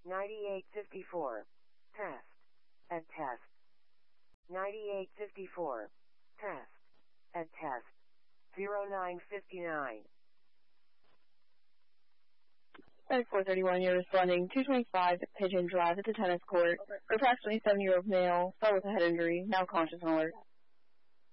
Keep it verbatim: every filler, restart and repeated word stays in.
ninety-eight fifty-four. Test. And test. ninety-eight fifty-four. Test. And test. zero nine fifty-nine. At four thirty-one, you're responding two twenty-five Pigeon Drive at the tennis court. For approximately seven-year-old male, fell with a head injury, now conscious and alert.